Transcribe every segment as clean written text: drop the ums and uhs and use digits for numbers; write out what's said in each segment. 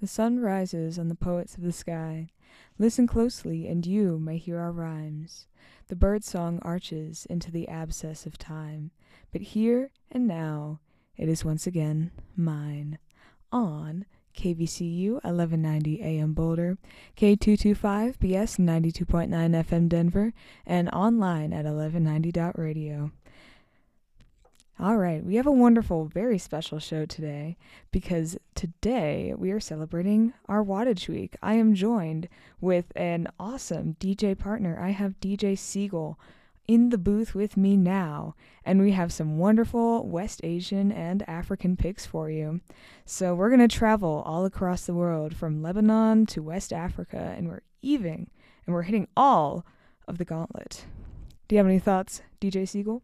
The sun rises on the poets of the sky. Listen closely, and you may hear our rhymes. The bird song arches into the abscess of time, but here and now it is once again mine. On KVCU 1190 AM Boulder, K225BS 92.9 FM Denver, and online at 1190.radio. All right, we have a wonderful, very special show today because today we are celebrating our Wattage Week. I am joined with an awesome DJ partner. I have DJ Siegel in the booth with me now, and we have some wonderful West Asian and African picks for you. So we're going to travel all across the world from Lebanon to West Africa, and we're hitting all of the gauntlet. Do you have any thoughts, DJ Siegel?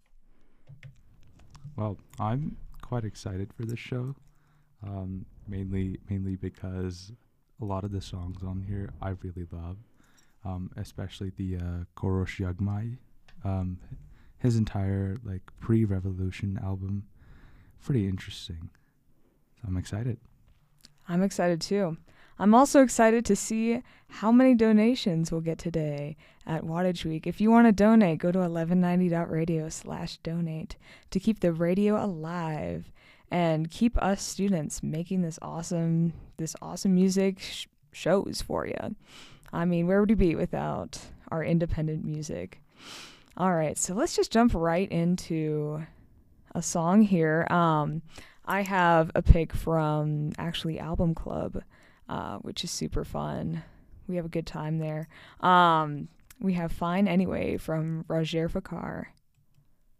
Well, I'm quite excited for this show, mainly because a lot of the songs on here I really love, especially the Korosh Yagmai, his entire pre-revolution album, pretty interesting. So I'm excited. I'm excited too. I'm also excited to see how many donations we'll get today at Wattage Week. If you want to donate, go to 1190.radio/donate to keep the radio alive and keep us students making this awesome music shows for you. I mean, where would we be without our independent music? All right, so let's just jump right into a song here. I have a pick from actually Album Club, which is super fun. We have a good time there. We have Fine Anyway from Roger Fakar.